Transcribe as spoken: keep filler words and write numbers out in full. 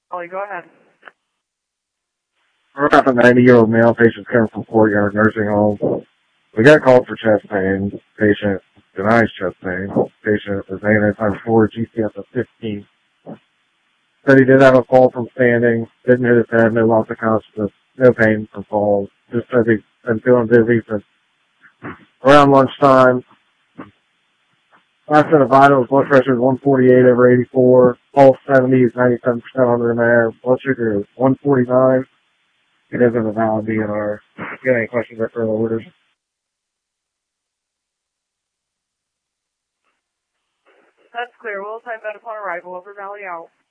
Ollie, go ahead. We're about a ninety-year-old male patient coming from Fort Yard Nursing Home. We got called for chest pain. Patient denies chest pain. Patient is A N A times four, G C S of fifteen. Said he did have a fall from standing. Didn't hit his head. No loss of consciousness. No pain from falls. Just said he's been feeling dizzy since around lunchtime. Last set of vitals, blood pressure is one forty-eight over eighty-four. Pulse seventy is ninety-seven percent under an air. Blood sugar is one forty-nine. It isn't a valid D N R. If you have any questions or further orders? That's clear. We'll type that upon arrival. Over Valley out.